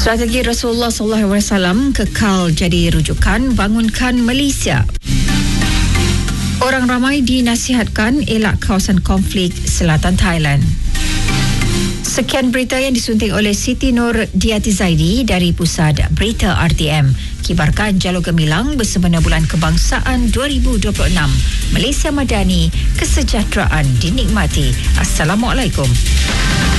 Strategi Rasulullah SAW kekal jadi rujukan bangunkan Malaysia. Orang ramai dinasihatkan elak kawasan konflik selatan Thailand. Sekian berita yang disunting oleh Siti Nur Diati Zaidi dari Pusat Berita RTM. Kibarkan Jalur Gemilang bersempena Bulan Kebangsaan 2026. Malaysia Madani, kesejahteraan dinikmati. Assalamualaikum.